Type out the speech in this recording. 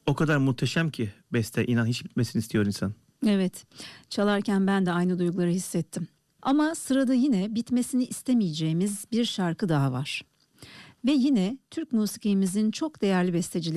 O kadar muhteşem ki beste, inan hiç bitmesini istiyor insan. Evet, çalarken ben de aynı duyguları hissettim. Ama sırada yine bitmesini istemeyeceğimiz bir şarkı daha var. Ve yine Türk musikimizin çok değerli bestecileri